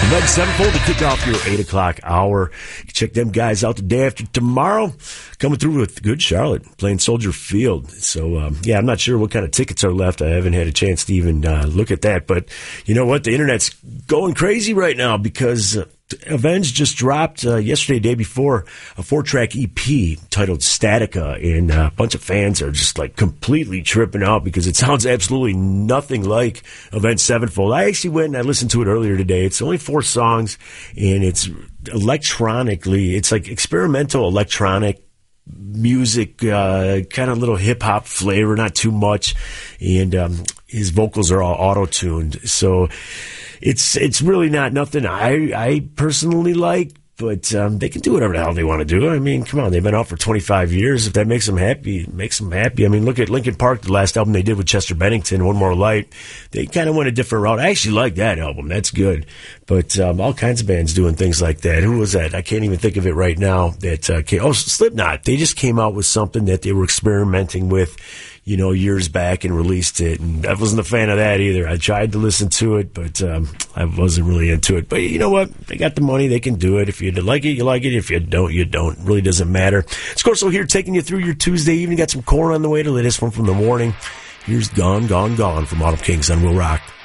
Avenged Sevenfold to kick off your 8 o'clock hour. Check them guys out the day after tomorrow. Coming through with Good Charlotte, playing Soldier Field. So, I'm not sure what kind of tickets are left. I haven't had a chance to even look at that. But you know what? The internet's going crazy right now because Avenged just dropped yesterday, day before, a 4-track EP titled Statica, and a bunch of fans are just like completely tripping out because it sounds absolutely nothing like Avenged Sevenfold. I actually went and I listened to it earlier today. It's only 4 songs, and it's electronically, it's like experimental electronic music, kind of little hip-hop flavor, not too much, and his vocals are all auto-tuned, so it's really not nothing I personally like, but they can do whatever the hell they want to do. I mean, come on, they've been out for 25 years. If that makes them happy, it makes them happy. I mean, look at Linkin Park, the last album they did with Chester Bennington, One More Light. They kind of went a different route. I actually like that album. That's good. But all kinds of bands doing things like that. Who was that? I can't even think of it right now. Slipknot. They just came out with something that they were experimenting with, years back and released it. And I wasn't a fan of that either. I tried to listen to it, but I wasn't really into it. But you know what? They got the money. They can do it. If you like it, you like it. If you don't, you don't. It really doesn't matter. Scorso here taking you through your Tuesday evening. Got some Korn on the way to latest one from the morning. Here's Gone, Gone, Gone from Autumn Kings on Will Rock.